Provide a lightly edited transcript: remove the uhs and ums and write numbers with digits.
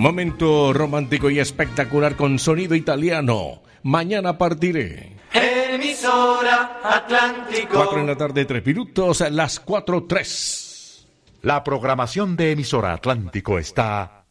Momento romántico y espectacular con sonido italiano. Mañana partiré. Emisora Atlántico. 4 en la tarde, 3 minutos, las 4:03. La programación de Emisora Atlántico está